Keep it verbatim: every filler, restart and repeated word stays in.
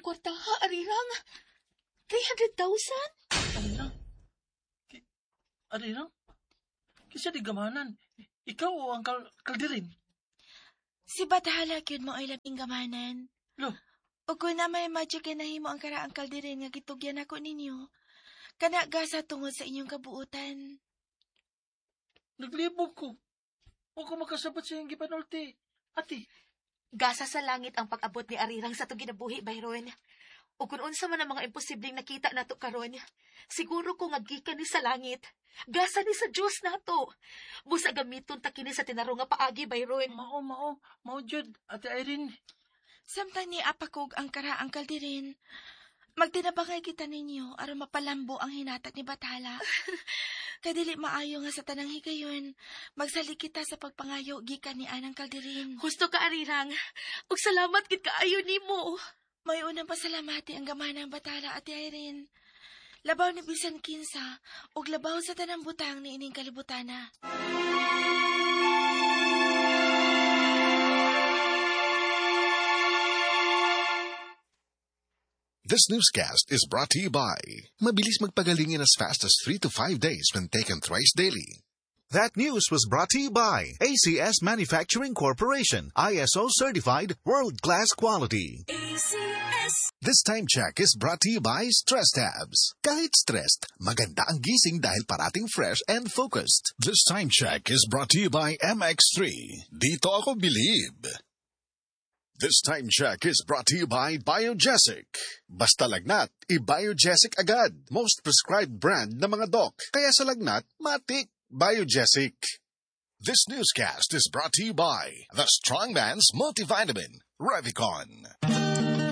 kwarta ha, Arirang? three hundred thousand? Arirang? Ki- Arirang? Kasi di gamanan. Ikaw o ang kal kaldirin? Si Bathala yun mo ay labing gamanan. Lo, O kung na may magic nahimo ang karaang kaldirin nga gitugyan ako ninyo, kana gasa tungod sa inyong kabuutan. naglibog ko. O ko makasabot sa iyong gipanulti. Ati, Gasa sa langit ang pag-abot ni Arirang sa itong ginabuhi, Bayron. O kung unsa man ang mga imposibleng nakita nato karon, siguro ko nga gikan ni sa langit. Gasa ni sa Diyos nato. Busa gamiton ta kini sa tinaro nga paagi, Bayron. mao, mao, mao, Jud, Ate Irene. Samtang ni apakog ang karaang kaldirin, magtinabangay kita ninyo aron mapalambo ang hinatag ni Bathala. Kadili maayo nga sa tanang higayon, magsali kita sa pagpangayo gikan ni anang kaldirin. Husto ka, Arirang. Ug salamat gid kaayo nimo. May unang pasalamati ang gamanang Bathala at Irene. Labaw ni bisan kinsa, ug labaw sa tanang butang ni ining kalibutana. This newscast is brought to you by Mabilis magpagaling in as fast as three to five days when taken thrice daily. That news was brought to you by A C S Manufacturing Corporation, I S O certified, world-class quality. A C S. This time check is brought to you by Stress Tabs. Kahit stressed, maganda ang gising dahil parating fresh and focused. This time check is brought to you by M X three. Dito ako believe. This time check is brought to you by Biogesic. Basta lagnat, i-Biogesic agad. Most prescribed brand ng mga doc. Kaya sa lagnat, matik. Biogesic. This newscast is brought to you by the Strongman's Multivitamin, Revicon.